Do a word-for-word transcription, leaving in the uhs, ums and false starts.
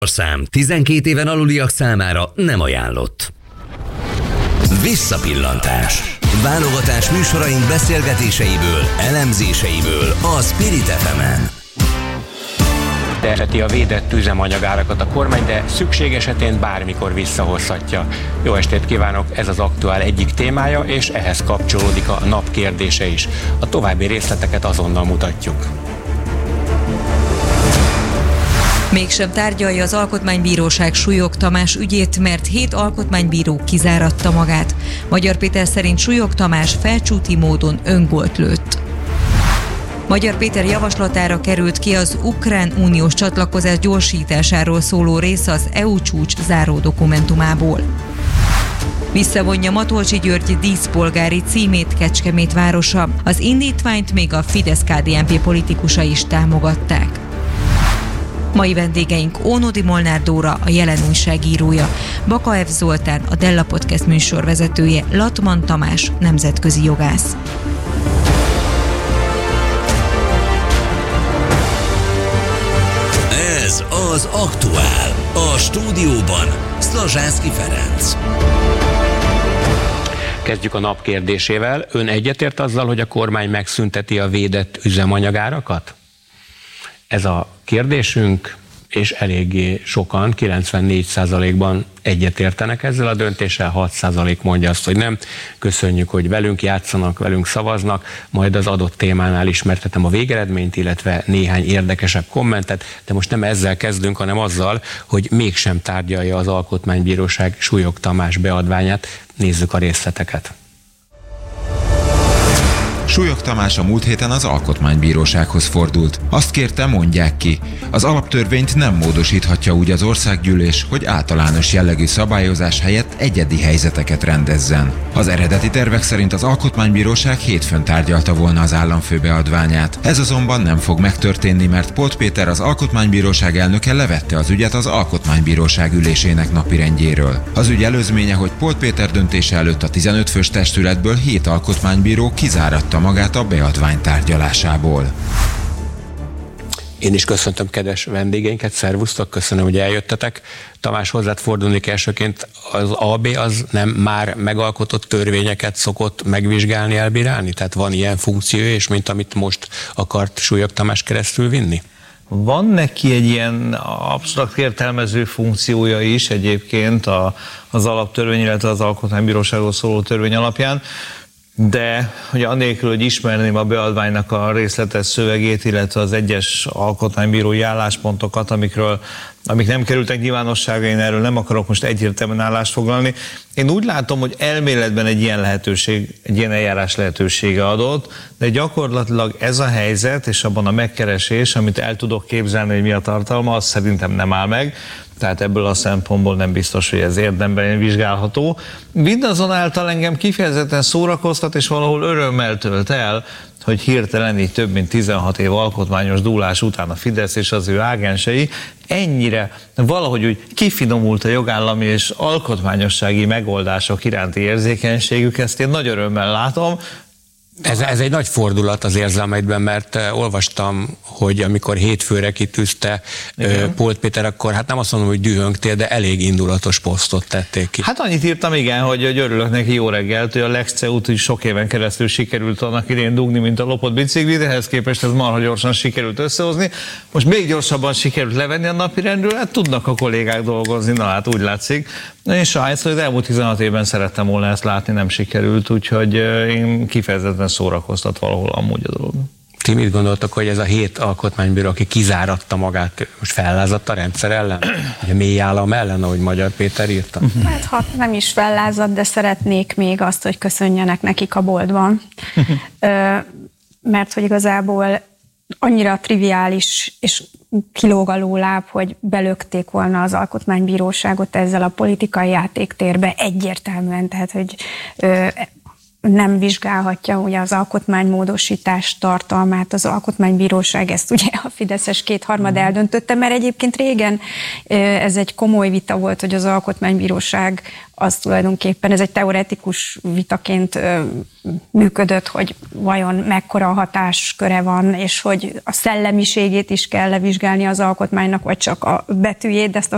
Szám tizenkét éven aluliak számára nem ajánlott. Visszapillantás. Válogatás műsoraink beszélgetéseiből, elemzéseiből a Spirit ef emen. Terheti a védett üzemanyagárakat a kormány, de szükség esetén bármikor visszahozhatja. Jó estét kívánok, ez az aktuál egyik témája, és ehhez kapcsolódik a nap kérdése is. A további részleteket azonnal mutatjuk. Mégsem tárgyalja az Alkotmánybíróság Súlyog Tamás ügyét, mert hét alkotmánybíró kizáratta magát. Magyar Péter szerint Súlyog Tamás felcsúti módon öngolt lőtt. Magyar Péter javaslatára került ki az ukrán uniós csatlakozás gyorsításáról szóló rész az é u csúcs záró dokumentumából. Visszavonja Matolcsy György díszpolgári címét Kecskemét városa. Az indítványt még a Fidesz-ká dé en pé politikusai is támogatták. Mai vendégeink Ónodi Molnár Dóra, a Jelen újságírója, Baka F. Zoltán, a Della Podcast műsorvezetője, Latman Tamás, nemzetközi jogász. Ez az aktuál. A stúdióban Szlazsánszky Ferenc. Kezdjük a nap kérdésével. Ön egyetért azzal, hogy a kormány megszünteti a védett üzemanyagárakat? Ez a kérdésünk, és eléggé sokan, kilencvennégy százalékban egyetértenek ezzel a döntéssel, hat százalék mondja azt, hogy nem. Köszönjük, hogy velünk játszanak, velünk szavaznak, majd az adott témánál ismertetem a végeredményt, illetve néhány érdekesebb kommentet, de most nem ezzel kezdünk, hanem azzal, hogy mégsem tárgyalja az Alkotmánybíróság Súlyog Tamás beadványát. Nézzük a részleteket. Súlyog Tamás a múlt héten az Alkotmánybírósághoz fordult. Azt kérte, mondják ki. Az alaptörvényt nem módosíthatja úgy az országgyűlés, hogy általános jellegű szabályozás helyett egyedi helyzeteket rendezzen. Az eredeti tervek szerint az Alkotmánybíróság hétfőn tárgyalta volna az államfő beadványát. Ez azonban nem fog megtörténni, mert Polt Péter, az Alkotmánybíróság elnöke levette az ügyet az Alkotmánybíróság ülésének napirendjéről. Az ügy előzménye, hogy Polt Péter döntése előtt a tizenöt fős testületből hét alkotmánybíró kizáratta magát a beadvány tárgyalásából. Én is köszöntöm kedves vendégeinket, szervusztok, köszönöm, hogy eljöttetek. Tamás, hozzád fordulnék elsőként, az á bé az nem már megalkotott törvényeket szokott megvizsgálni, elbírálni? Tehát van ilyen funkciója, és mint amit most akart Súlyog Tamás keresztül vinni? Van neki egy ilyen absztrakt értelmező funkciója is egyébként az alaptörvény, illetve az Alkotmánybíróságról szóló törvény alapján, de hogy anélkül, hogy ismerném a beadványnak a részletes szövegét, illetve az egyes alkotmánybírói álláspontokat, amikről, amik nem kerültek nyilvánosságra, én erről nem akarok most egyértelműen állást foglalni. Én úgy látom, hogy elméletben egy ilyen lehetőség, egy ilyen eljárás lehetősége adott, de gyakorlatilag ez a helyzet, és abban a megkeresés, amit el tudok képzelni, hogy mi a tartalma, az szerintem nem áll meg. Tehát ebből a szempontból nem biztos, hogy ez érdemben vizsgálható. Mindazonáltal engem kifejezetten szórakoztat, és valahol örömmel tölt el, hogy hirtelen így több mint tizenhat év alkotmányos dúlás után a Fidesz és az ő ágensei ennyire valahogy úgy kifinomult a jogállami és alkotmányossági megoldások iránti érzékenységük, ezt én nagy örömmel látom. Ez, ez egy nagy fordulat az érzelmeidben, mert uh, olvastam, hogy amikor hétfőre kitűzte uh, Polt Péter, akkor hát nem azt mondom, hogy dühöngtél, de elég indulatos posztot tették ki. Hát annyit írtam, igen, hogy, hogy örülök neki, jó reggelt, hogy a Legceut úgy sok éven keresztül sikerült annak idén dugni, mint a lopott bicikli, de ehhez képest ez marha gyorsan sikerült összehozni. Most még gyorsabban sikerült levenni a napirendről, hát tudnak a kollégák dolgozni, na hát úgy látszik. Én sajnos, hogy az elmúlt tizenhat évben szerettem volna ezt látni, nem sikerült, úgyhogy én kifejezetten szórakoztat valahol amúgy a dolog. Ti mit gondoltak, hogy ez a hét alkotmánybíró, aki kizáratta magát, most fellázadt a rendszer ellen? A mély állam ellen, ahogy Magyar Péter írta? Hát ha nem is fellázadt, de szeretnék még azt, hogy köszönjenek nekik a boltban. Ö, mert hogy igazából annyira triviális és kilóg a lóláb, hogy belökték volna az Alkotmánybíróságot ezzel a politikai játéktérbe egyértelműen, tehát hogy ö, nem vizsgálhatja ugye az alkotmánymódosítás tartalmát, az Alkotmánybíróság ezt ugye a fideszes kétharmad eldöntötte, mert egyébként régen ez egy komoly vita volt, hogy az Alkotmánybíróság az tulajdonképpen, ez egy teoretikus vitaként működött, hogy vajon mekkora hatásköre van, és hogy a szellemiségét is kell levizsgálni az alkotmánynak, vagy csak a betűjét, de ezt a